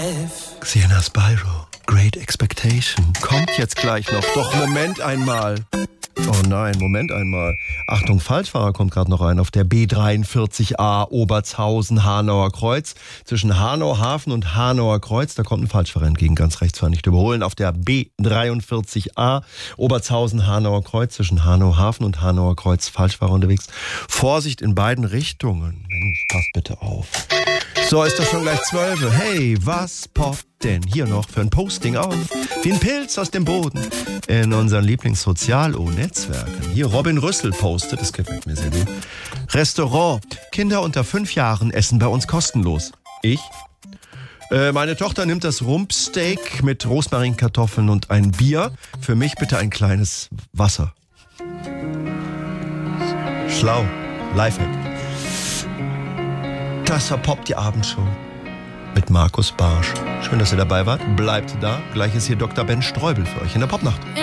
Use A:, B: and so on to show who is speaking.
A: Xena Spyro, Great Expectation. Kommt jetzt gleich noch. Doch, Moment einmal. Oh nein, Moment einmal. Achtung, Falschfahrer kommt gerade noch rein auf der B43A Obertshausen-Hanauer Kreuz. Zwischen Hanau Hafen und Hanauer Kreuz, da kommt ein Falschfahrer entgegen, ganz rechts, war nicht überholen. Auf der B43A Obertshausen-Hanauer Kreuz, zwischen Hanau Hafen und Hanauer Kreuz, Falschfahrer unterwegs. Vorsicht in beiden Richtungen. Mensch, pass bitte auf. So, ist doch schon gleich 12. Hey, was poppt denn hier noch für ein Posting auf? Wie ein Pilz aus dem Boden. In unseren Lieblingssozial-O-Netzwerken. Hier Robin Rüssel postet, das gefällt mir sehr gut. Restaurant. Kinder unter 5 Jahren essen bei uns kostenlos. Ich? Meine Tochter nimmt das Rumpsteak mit Rosmarinkartoffeln und ein Bier. Für mich bitte ein kleines Wasser. Schlau. Lifehack. Das verpoppt die Abendshow mit Markus Barsch. Schön, dass ihr dabei wart. Bleibt da. Gleich ist hier Dr. Ben Streubel für euch in der Popnacht.